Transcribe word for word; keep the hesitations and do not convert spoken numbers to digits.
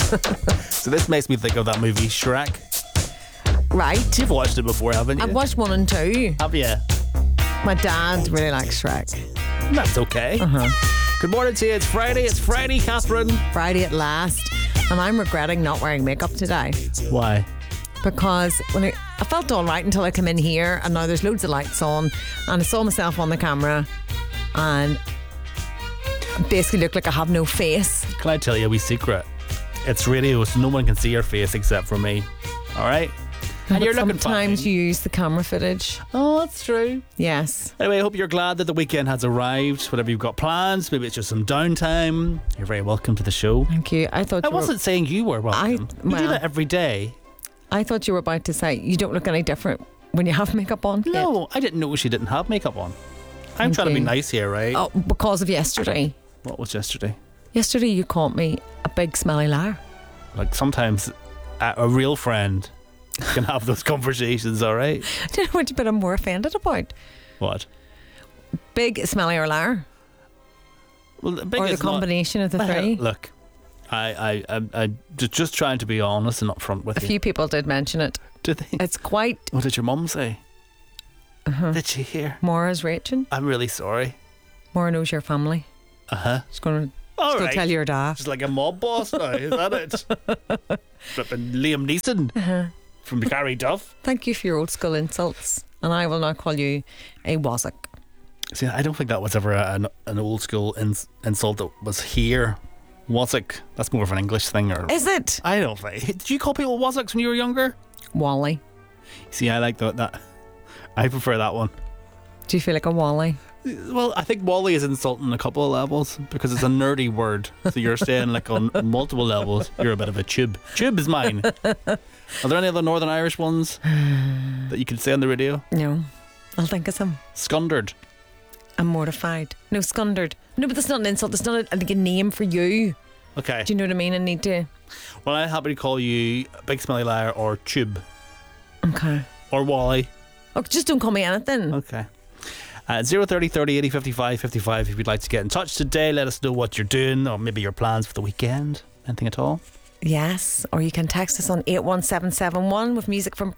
So this makes me think of that movie Shrek. Right. You've watched it before, haven't you? I've watched one and two. Have you? My dad really likes Shrek. That's okay. Uh-huh. Good morning to you. It's Friday. It's Friday, Catherine. Friday at last. And I'm regretting not wearing makeup today. Why? Because when I, I felt all right until I came in here, and now there's loads of lights on, and I saw myself on the camera and basically look like I have no face. Can I tell you a wee secret? It's radio, so no one can see your face except for me. All right? And But you're looking sometimes fine. you use the camera footage. Oh, that's true. Yes. Anyway, I hope you're glad that the weekend has arrived. Whatever you've got plans, maybe it's just some downtime. You're very welcome to the show. Thank you. I thought I you were, wasn't saying you were welcome. I- you do well- that every day. I thought you were about to say you don't look any different when you have makeup on. Kate. No, I didn't know she didn't have makeup on. I'm Thank trying to be you. nice here, right? Oh, because of yesterday. What was yesterday? Yesterday you called me a big smelly liar. Like sometimes a, a real friend can have those conversations, all right? Do you know what bit I'm more offended about? What? Big smelly or liar? Well, the big Or the is not- combination of the Well, three? Look, I, I, I, I ju- just trying to be honest and upfront with A you. few people did mention it. Did they? It's quite What did your mum say? uh-huh. Did she hear? Maura's raging. I'm really sorry. Maura knows your family. Uh huh. She's going to All go right. tell your dad. Just like a mob boss now, is that it? Flipping Liam Neeson Uh-huh. from Gary Duff. Thank you for your old school insults. And I will now call you a wazzock. See, I don't think that was ever an, an old school ins- insult that was here. Wazzock. That's more of an English thing, or Is it? I don't think. Did you call people wazzocks when you were younger? Wally. See, I like that. that. I prefer that one. Do you feel like a Wally? Well, I think Wally is insulting on a couple of levels because it's a nerdy word. So you're saying like on multiple levels, you're a bit of a tube. Tube is mine. Are there any other Northern Irish ones that you can say on the radio? No. I'll think of some. Scundered. I'm mortified. No, scundered. No, but that's not an insult. That's not a, like a name for you. Okay. Do you know what I mean? I need to. Well, I'm happy to call you Big Smelly Liar or Tube Okay. or Wally. Oh, just don't call me anything. Okay. Uh, zero thirty thirty eighty fifty-five fifty-five if you'd like to get in touch today. Let us know what you're doing or maybe your plans for the weekend. Anything at all? Yes. Or you can text us on eight one seven seven one with music from